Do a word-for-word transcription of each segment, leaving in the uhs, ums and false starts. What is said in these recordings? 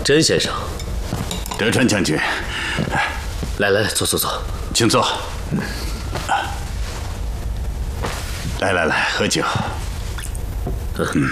甄先生， 德川将军， 来来来，坐坐坐， 请坐。来来来，喝酒。 嗯，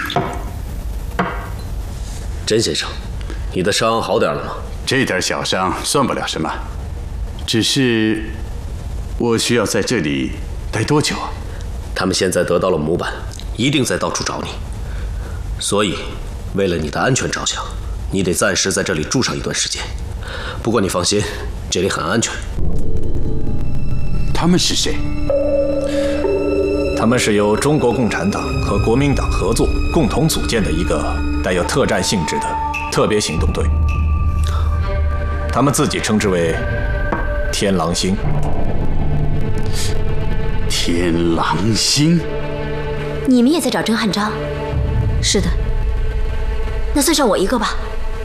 甄先生，你的伤好点了吗？ 这点小伤算不了什么，只是我需要在这里待多久啊？ 他们现在得到了模板，一定在到处找你，所以为了你的安全着想，你得暂时在这里住上一段时间。不过你放心，这里很安全。 他们是谁？ 他们是由中国共产党和国民党合作共同组建的一个带有特战性质的特别行动队。他们自己称之为“天狼星”。 天狼星？ 你们也在找甄汉章？ 是的。 那算上我一个吧。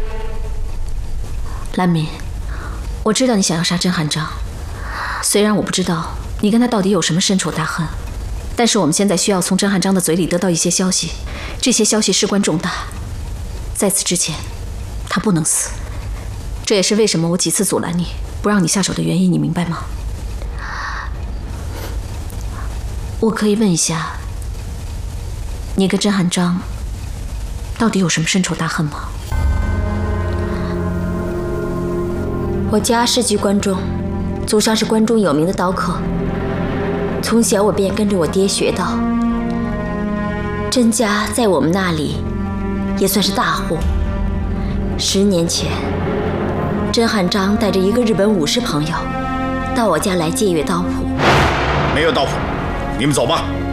兰敏，我知道你想要杀甄汉章，虽然我不知道你跟他到底有什么深仇大恨，但是我们现在需要从甄汉章的嘴里得到一些消息，这些消息事关重大。在此之前，他不能死。这也是为什么我几次阻拦你，不让你下手的原因，你明白吗？我可以问一下，你跟甄汉章到底有什么深仇大恨吗？ 我家世居关中，祖上是关中有名的刀客，从小我便跟着我爹学刀。甄家在我们那里也算是大户。十年前，甄汉章带着一个日本武士朋友到我家来借阅刀谱。 没有刀谱，你们走吧。